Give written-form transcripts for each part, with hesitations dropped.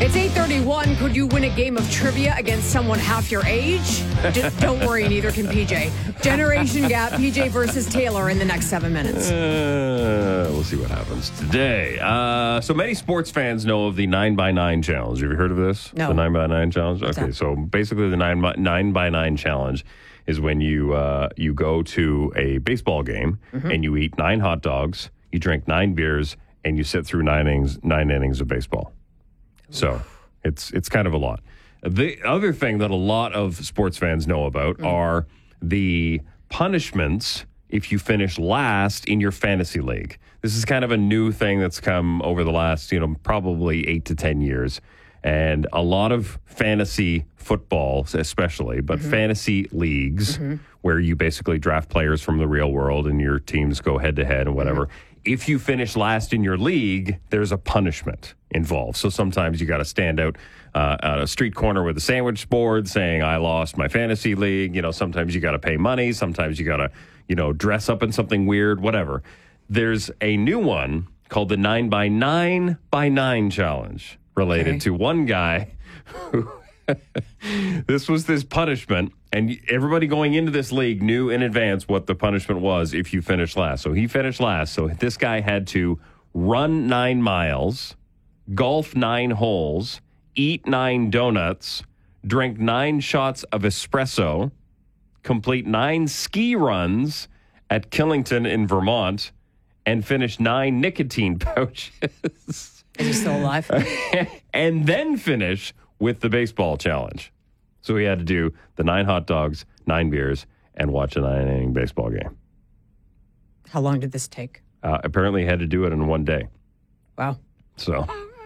It's 8:31. Could you win a game of trivia against someone half your age? Just don't worry, neither can PJ. Generation gap, PJ versus Taylor in the next 7 minutes. We'll see what happens today. So many sports fans know of the 9x9 challenge. Have you heard of this? No. The 9x9 challenge? What's Okay, that? so basically the 9x9 challenge is when you go to a baseball game and you eat 9 hot dogs, you drink 9 beers, and you sit through 9 innings of baseball. So it's kind of a lot. The other thing that a lot of sports fans know about are the punishments if you finish last in your fantasy league. This is kind of a new thing that's come over the last, probably 8 to 10 years. And a lot of fantasy football, especially, but fantasy leagues where you basically draft players from the real world and your teams go head to head and whatever. If you finish last in your league, there's a punishment involved. So sometimes you got to stand out at a street corner with a sandwich board saying, I lost my fantasy league. Sometimes you got to pay money. Sometimes you got to, dress up in something weird, whatever. There's a new one called the 9x9 challenge related to one guy who this was this punishment, and everybody going into this league knew in advance what the punishment was if you finished last. So he finished last. So this guy had to run 9 miles, golf 9 holes, eat 9 donuts, drink 9 shots of espresso, complete 9 ski runs at Killington in Vermont, and finish 9 nicotine pouches. Is he still alive? And then finish with the baseball challenge. So he had to do the 9 hot dogs, 9 beers, and watch a 9-inning baseball game. How long did this take? Apparently he had to do it in one day. Wow. So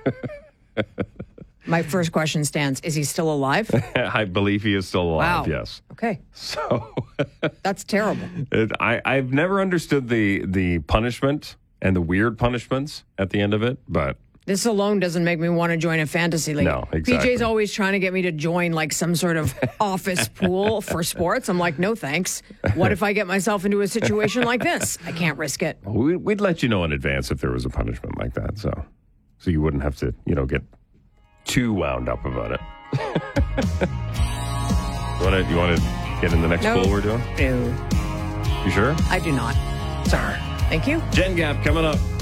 My first question stands. Is he still alive? I believe he is still alive, Wow. yes. Okay. So That's terrible. I've never understood the punishment and the weird punishments at the end of it, but This alone doesn't make me want to join a fantasy league. No, exactly. PJ's always trying to get me to join like some sort of office pool for sports. I'm like, no thanks. What if I get myself into a situation like this? I can't risk it. we'd let you know in advance if there was a punishment like that, so you wouldn't have to, get too wound up about it. You want to get in the next poll we're doing? No, You sure? I do not. Sorry. Thank you. Gen Gap coming up.